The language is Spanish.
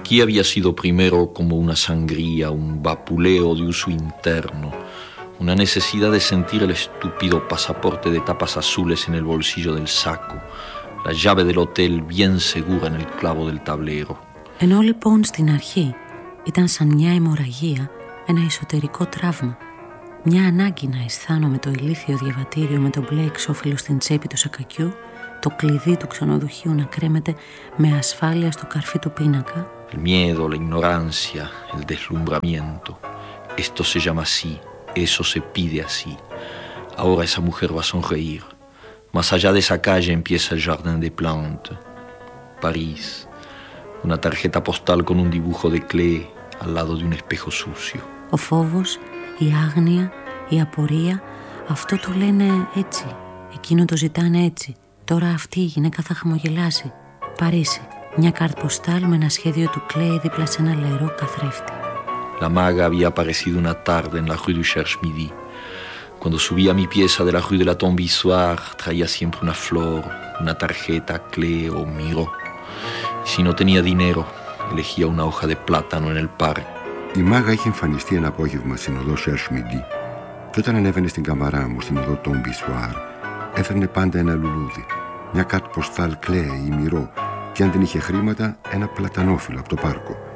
Aquí había sido primero como una sangría, un vapuleo de uso interno, una necesidad de sentir el estúpido pasaporte de tapas azules en el bolsillo del saco, la llave del hotel bien segura en el clavo del tablero. Ενώ λοιπόν στην αρχή ήταν σαν μια αιμορραγία, ένα εσωτερικό τραύμα, μια ανάγκη να αισθάνομαι το ηλίθιο διαβατήριο με το μπλε εξώφυλλο στην τσέπη του σακακιού, το κλειδί του ξενοδοχείου να κρέμεται με ασφάλεια στο καρφί του πίνακα. El miedo, la ignorancia, el deslumbramiento. Esto se llama así, eso se pide así. Ahora esa mujer va a sonreír. Más allá de esa calle empieza el Jardin des Plantes. París. Una tarjeta postal con un dibujo de Klee al lado de un espejo sucio. Ο φόβος, η άγνοια, η απορία, αυτό το λένε έτσι, εκείνο το ζητάνε έτσι. Τώρα αυτή η γυναίκα θα χαμογελάσει. Παρίσι, μια κάρτ ποστάλ με ένα σχέδιο του Κλέη δίπλα σε ένα λερό καθρέφτη. La maga había aparecido una tarde en la rue du Cherche-Midi. Cuando subía a mi pieza de la rue de la Tombissoire, traía siempre una flor, una tarjeta, Klee o Miro. Y si no tenía dinero, elegía una hoja de plátano en el parque. Η μάγα είχε εμφανιστεί ένα απόγευμα στην οδό Cherche-Midi και όταν ανέβαινε στην καμαρά μου στην οδό Tombissoire, έφερνε πάντα ένα λουλούδι, μια κάρτ ποστάλ Κλέη ή Μυρό και αν δεν είχε χρήματα, ένα πλατανόφυλλο από το πάρκο.